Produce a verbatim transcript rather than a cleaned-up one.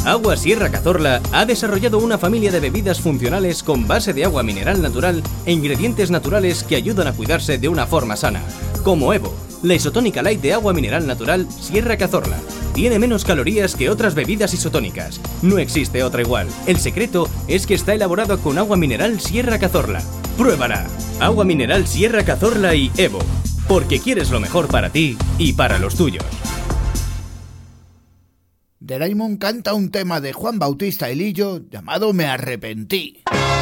Agua Sierra Cazorla ha desarrollado una familia de bebidas funcionales con base de agua mineral natural e ingredientes naturales que ayudan a cuidarse de una forma sana, como Evo, la isotónica light de agua mineral natural Sierra Cazorla. Tiene menos calorías que otras bebidas isotónicas. No existe otra igual. El secreto es que está elaborado con agua mineral Sierra Cazorla. ¡Pruébala! Agua mineral Sierra Cazorla y Evo. Porque quieres lo mejor para ti y para los tuyos. Doraemon canta un tema de Juan Bautista y Lillo llamado Me arrepentí.